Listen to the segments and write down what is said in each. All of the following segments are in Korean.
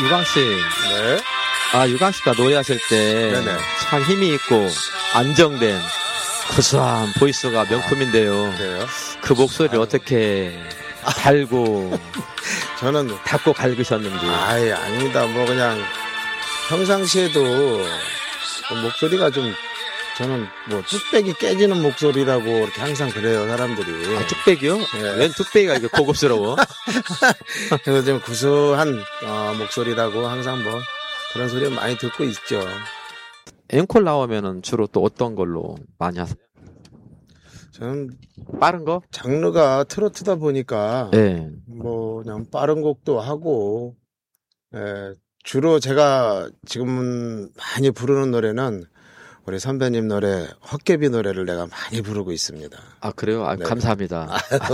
유광 씨. 네. 유광 씨가 노래하실 때 참 힘이 있고 안정된 고소한 보이스가 명품인데요. 그래요? 그 목소리를 어떻게 달고 저는 닫고 갈으셨는지. 아닙니다. 뭐 그냥 평상시에도 목소리가 좀 저는 뭐 뚝배기 깨지는 목소리라고 이렇게 항상 그래요, 사람들이. 뚝배기요? 네. 웬 뚝배기가 이렇게 고급스러워? 그래서 좀 구수한 목소리라고 항상 뭐 그런 소리 많이 듣고 있죠. 앵콜 나오면은 주로 또 어떤 걸로 많이 하세요? 저는 빠른 거? 장르가 트로트다 보니까 네. 뭐 그냥 빠른 곡도 하고, 주로 제가 지금은 많이 부르는 노래는 우리 선배님 노래 헛개비 노래를 내가 많이 부르고 있습니다. 그래요? 네. 감사합니다.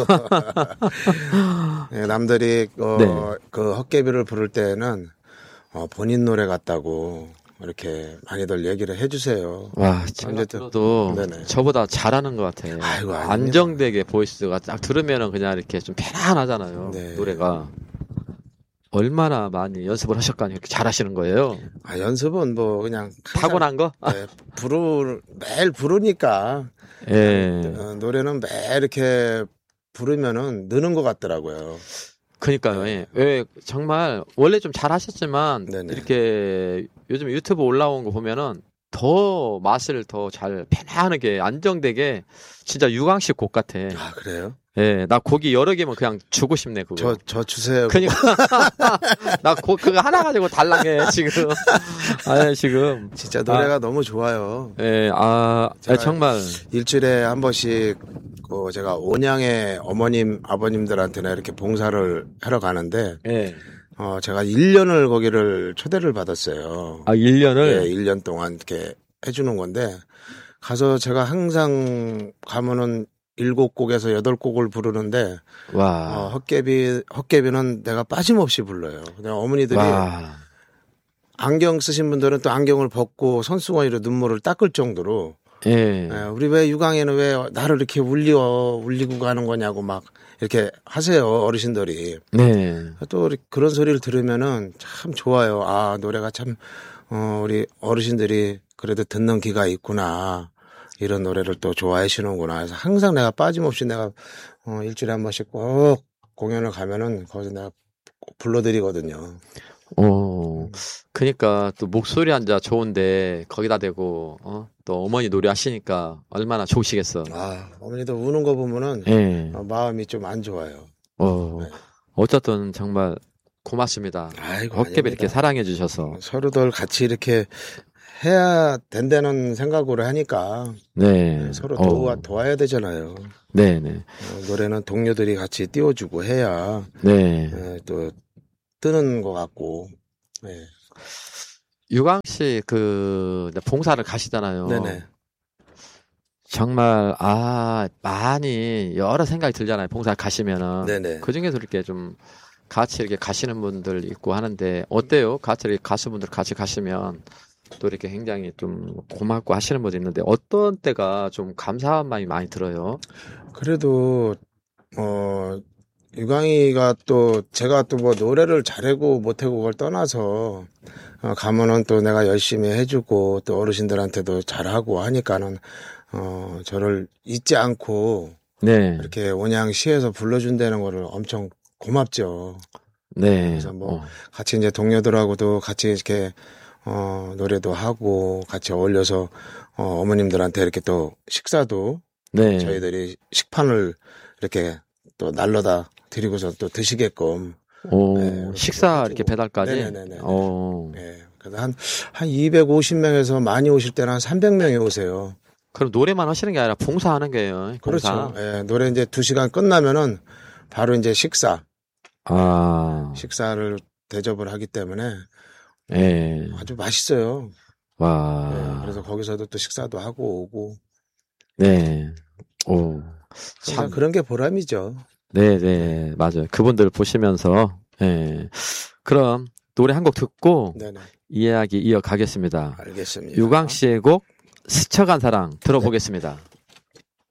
네, 남들이 그 헛개비를 부를 때는 본인 노래 같다고 이렇게 많이들 얘기를 해주세요. 와, 제가 들어도 저보다 잘하는 것 같아요. 아이고, 안정되게 보이스가 딱 들으면은 그냥 이렇게 좀 편안하잖아요. 네. 노래가. 얼마나 많이 연습을 하셨거니 이렇게 잘하시는 거예요? 연습은 뭐 그냥 타고난 거? 네, 매일 부르니까. 노래는 매일 이렇게 부르면은 느는 것 같더라고요. 그러니까요. 왜 정말 원래 좀 잘하셨지만 이렇게 요즘 유튜브 올라온 거 보면은 더 맛을 더 잘 편안하게 안정되게 진짜 유광식 곡 같아. 그래요? 예, 나 고기 여러 개면 그냥 주고 싶네, 그거. 저 주세요. 그니까. 나 그거 하나 가지고 달랑해, 지금. 지금. 진짜 노래가 너무 좋아요. 예, 정말. 일주일에 한 번씩, 제가 온양의 어머님, 아버님들한테는 이렇게 봉사를 하러 가는데, 제가 1년을 거기를 초대를 받았어요. 1년을? 네, 1년 동안 이렇게 해주는 건데, 가서 제가 항상 가면은 7곡에서 8곡을 부르는데, 와. 헛개비는 내가 빠짐없이 불러요. 그냥 어머니들이 안경 쓰신 분들은 또 안경을 벗고 손수건으로 눈물을 닦을 정도로, 우리 왜 유광이는 왜 나를 이렇게 울리고 가는 거냐고 막 이렇게 하세요, 어르신들이. 네. 또 그런 소리를 들으면은 참 좋아요. 노래가 참, 우리 어르신들이 그래도 듣는 귀가 있구나. 이런 노래를 또 좋아하시는구나. 그래서 항상 내가 빠짐없이 내가 일주일에 한 번씩 꼭 공연을 가면은 거기서 내가 꼭 불러드리거든요. 그러니까 또 목소리 한자 좋은데 거기다 대고 또 어머니 노래하시니까 얼마나 좋으시겠어. 어머니도 우는 거 보면은 마음이 좀 안 좋아요. 어쨌든 정말 고맙습니다. 헛개비 이렇게 사랑해 주셔서. 서로들 같이 이렇게 해야 된다는 생각으로 하니까 서로 도와야 되잖아요. 네네. 노래는 동료들이 같이 띄워주고 해야 또 뜨는 것 같고. 유광 씨 봉사를 가시잖아요. 네네. 정말 많이 여러 생각이 들잖아요. 봉사 가시면은. 네네. 그 중에서 이렇게 좀 같이 이렇게 가시는 분들 있고 하는데 어때요? 같이 이렇게 가수분들 같이 가시면 또 이렇게 굉장히 좀 고맙고 하시는 분도 있는데 어떤 때가 좀 감사한 마음이 많이 들어요? 그래도 유광이가 또 제가 또 뭐 노래를 잘하고 못하고 그걸 떠나서 가면은 또 내가 열심히 해주고 또 어르신들한테도 잘하고 하니까는 저를 잊지 않고 이렇게 온양시에서 불러준다는 거를 엄청 고맙죠. 그래서 뭐 같이 이제 동료들하고도 같이 이렇게 노래도 하고 같이 어울려서 어머님들한테 이렇게 또 식사도 저희들이 식판을 이렇게 또 날라다 드리고서 또 드시게끔 식사 이렇게 배달까지. 네네네. 그래서 한 250명에서 많이 오실 때는 한 300명이 오세요. 그럼 노래만 하시는 게 아니라 봉사하는 거예요. 봉사. 그렇죠. 노래 이제 2시간 끝나면은 바로 이제 식사를 대접을 하기 때문에 아주 맛있어요. 그래서 거기서도 또 식사도 하고 오고. 참 그런 게 보람이죠. 네네, 맞아요. 그분들 보시면서, 그럼 노래 한 곡 듣고 이야기 이어가겠습니다. 알겠습니다. 유광 씨의 곡 스쳐간 사랑 들어보겠습니다.